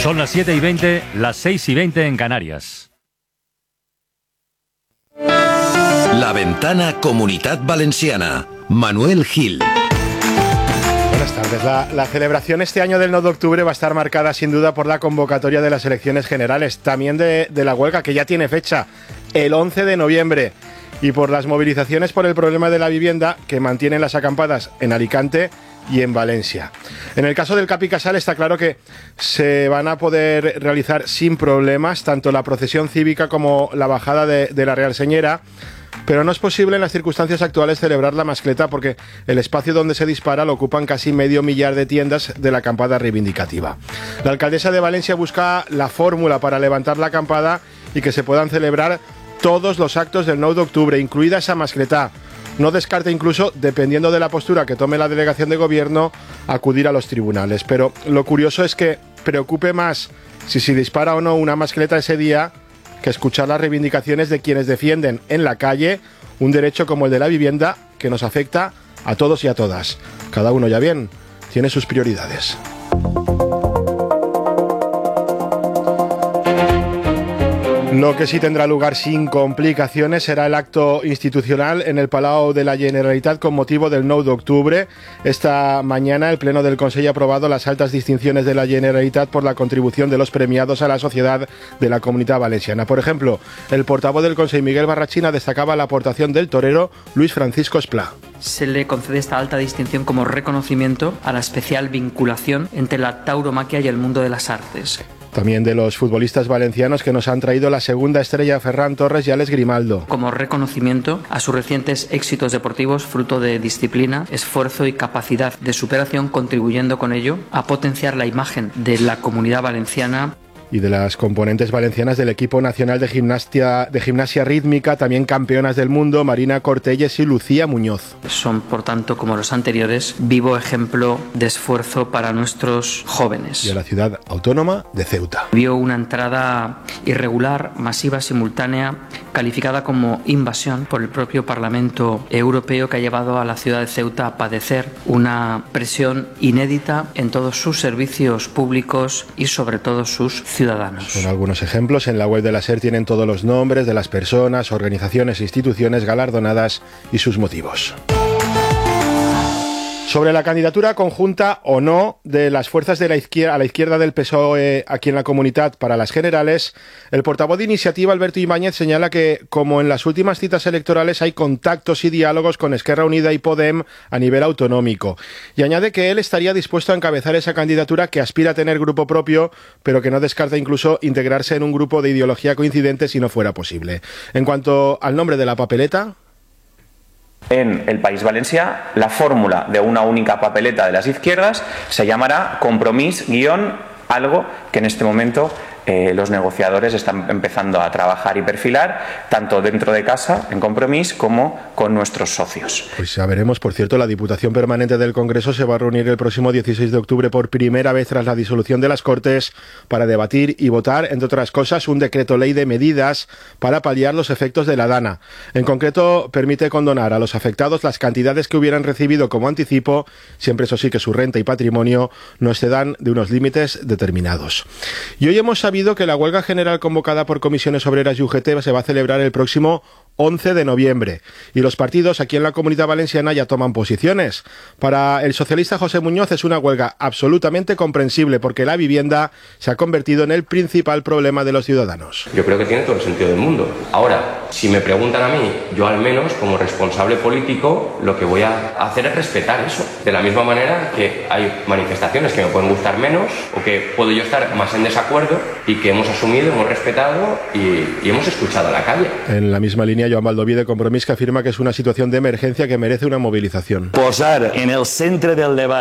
Son las 7:20, las 6:20 en Canarias. La Ventana Comunitat Valenciana. Manuel Gil. Buenas tardes. La celebración este año del 9 de octubre va a estar marcada sin duda por la convocatoria de las elecciones generales, también de la huelga, que ya tiene fecha, el 11 de noviembre, y por las movilizaciones por el problema de la vivienda que mantienen las acampadas en Alicante y en Valencia. En el caso del Capi Casal está claro que se van a poder realizar sin problemas tanto la procesión cívica como la bajada de la Real Señera, pero no es posible en las circunstancias actuales celebrar la mascleta porque el espacio donde se dispara lo ocupan casi medio millar de tiendas de la acampada reivindicativa. La alcaldesa de Valencia busca la fórmula para levantar la acampada y que se puedan celebrar todos los actos del 9 de octubre, incluida esa mascleta. No descarta incluso, dependiendo de la postura que tome la delegación de gobierno, acudir a los tribunales. Pero lo curioso es que preocupe más si se dispara o no una mascleta ese día que escuchar las reivindicaciones de quienes defienden en la calle un derecho como el de la vivienda que nos afecta a todos y a todas. Cada uno, ya bien, tiene sus prioridades. Lo que sí tendrá lugar sin complicaciones será el acto institucional en el Palau de la Generalitat con motivo del 9 de octubre. Esta mañana el Pleno del Consell ha aprobado las altas distinciones de la Generalitat por la contribución de los premiados a la sociedad de la Comunitat Valenciana. Por ejemplo, el portavoz del Consell, Miguel Barrachina, destacaba la aportación del torero Luis Francisco Esplá. Se le concede esta alta distinción como reconocimiento a la especial vinculación entre la tauromaquia y el mundo de las artes. También de los futbolistas valencianos que nos han traído la segunda estrella, Ferran Torres y Alex Grimaldo. Como reconocimiento a sus recientes éxitos deportivos, fruto de disciplina, esfuerzo y capacidad de superación, contribuyendo con ello a potenciar la imagen de la Comunidad Valenciana. Y de las componentes valencianas del equipo nacional de gimnasia rítmica, también campeonas del mundo, Marina Cortelles y Lucía Muñoz. Son, por tanto, como los anteriores, vivo ejemplo de esfuerzo para nuestros jóvenes. Y a la ciudad autónoma de Ceuta. Vio una entrada irregular, masiva, simultánea, calificada como invasión por el propio Parlamento Europeo, que ha llevado a la ciudad de Ceuta a padecer una presión inédita en todos sus servicios públicos y sobre todo sus ciudadanos. Son algunos ejemplos. En la web de la SER tienen todos los nombres de las personas, organizaciones e instituciones galardonadas y sus motivos. Sobre la candidatura conjunta o no de las fuerzas de la izquierda, a la izquierda del PSOE aquí en la Comunitat para las generales, el portavoz de Iniciativa, Alberto Ibáñez, señala que, como en las últimas citas electorales, hay contactos y diálogos con Esquerra Unida y Podem a nivel autonómico. Y añade que él estaría dispuesto a encabezar esa candidatura, que aspira a tener grupo propio, pero que no descarta incluso integrarse en un grupo de ideología coincidente si no fuera posible. En cuanto al nombre de la papeleta... En el País Valencià, la fórmula de una única papeleta de las izquierdas se llamará Compromís-algo, que en este momento los negociadores están empezando a trabajar y perfilar, tanto dentro de casa, en Compromís, como con nuestros socios. Pues ya veremos. Por cierto, la Diputación Permanente del Congreso se va a reunir el próximo 16 de octubre por primera vez tras la disolución de las Cortes para debatir y votar, entre otras cosas, un decreto ley de medidas para paliar los efectos de la DANA. En concreto, permite condonar a los afectados las cantidades que hubieran recibido como anticipo, siempre eso sí que su renta y patrimonio no excedan de unos límites determinados. Y hoy hemos sabido que la huelga general convocada por Comisiones Obreras y UGT se va a celebrar el próximo 11 de noviembre. Y los partidos aquí en la Comunidad Valenciana ya toman posiciones. Para el socialista José Muñoz es una huelga absolutamente comprensible porque la vivienda se ha convertido en el principal problema de los ciudadanos. Yo creo que tiene todo el sentido del mundo. Ahora, si me preguntan a mí, yo al menos como responsable político lo que voy a hacer es respetar eso. De la misma manera que hay manifestaciones que me pueden gustar menos o que puedo yo estar más en desacuerdo y que hemos asumido, hemos respetado y hemos escuchado a la calle. En la misma línea, Joan Baldoví de Compromís, que afirma que es una situación de emergencia que merece una movilización. Posar en el centre del debat